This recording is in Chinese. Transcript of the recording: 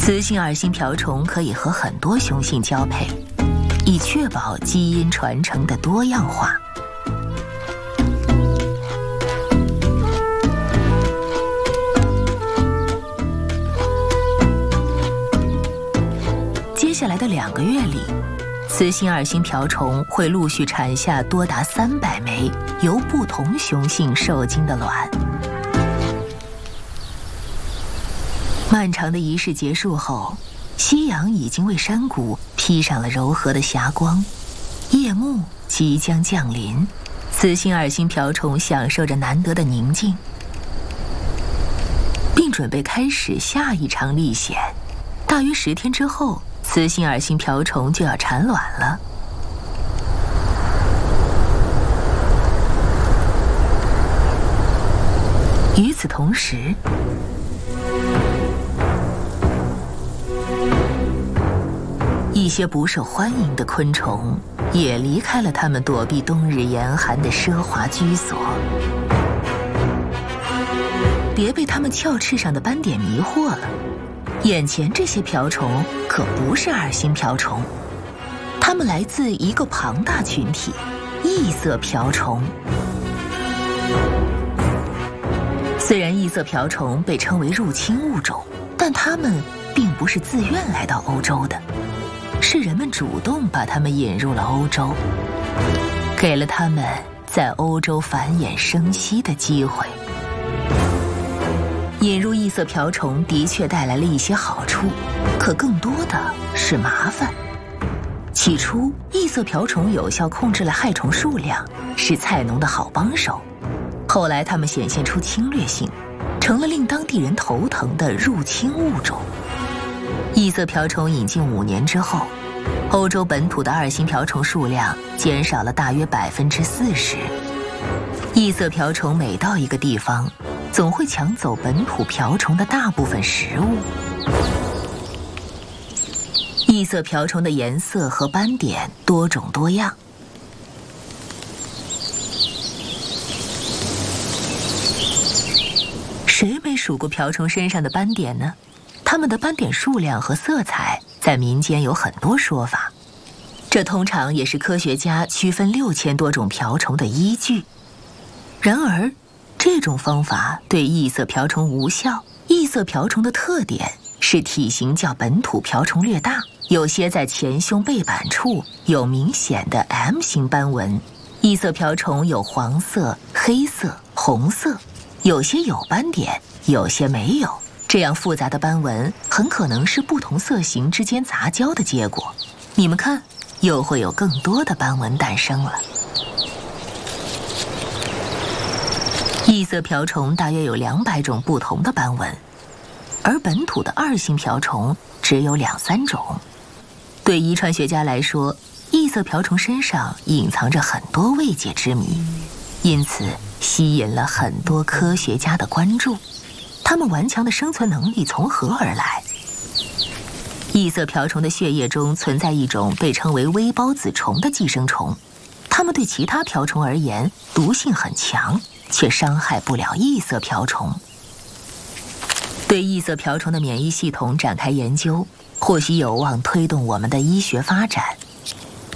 雌性二星瓢虫可以和很多雄性交配，以确保基因传承的多样化。接下来的2个月里，雌性二星瓢虫会陆续产下多达300枚由不同雄性受精的卵。漫长的仪式结束后，夕阳已经为山谷披上了柔和的霞光，夜幕即将降临。雌性二星瓢虫享受着难得的宁静，并准备开始下一场历险。大约10天之后，雌性二星瓢虫就要产卵了。与此同时，一些不受欢迎的昆虫也离开了它们躲避冬日严寒的奢华居所。别被它们鞘翅上的斑点迷惑了，眼前这些瓢虫可不是二星瓢虫，它们来自一个庞大群体——异色瓢虫。虽然异色瓢虫被称为入侵物种，但它们并不是自愿来到欧洲的，是人们主动把它们引入了欧洲，给了它们在欧洲繁衍生息的机会。引入异色瓢虫的确带来了一些好处，可更多的是麻烦。起初，异色瓢虫有效控制了害虫数量，是菜农的好帮手。后来，它们显现出侵略性，成了令当地人头疼的入侵物种。异色瓢虫引进5年之后，欧洲本土的二星瓢虫数量减少了大约40%。异色瓢虫每到一个地方，总会抢走本土瓢虫的大部分食物。异色瓢虫的颜色和斑点多种多样。谁没数过瓢虫身上的斑点呢？它们的斑点数量和色彩在民间有很多说法，这通常也是科学家区分6000多种瓢虫的依据。然而，这种方法对异色瓢虫无效。异色瓢虫的特点是体型较本土瓢虫略大，有些在前胸背板处有明显的 M 型斑纹。异色瓢虫有黄色、黑色、红色，有些有斑点，有些没有。这样复杂的斑纹很可能是不同色型之间杂交的结果。你们看，又会有更多的斑纹诞生了。异色瓢虫大约有200种不同的斑纹，而本土的二星瓢虫只有2-3种。对遗传学家来说，异色瓢虫身上隐藏着很多未解之谜，因此吸引了很多科学家的关注。它们顽强的生存能力从何而来？异色瓢虫的血液中存在一种被称为微孢子虫的寄生虫，它们对其他瓢虫而言毒性很强，却伤害不了异色瓢虫。对异色瓢虫的免疫系统展开研究，或许有望推动我们的医学发展。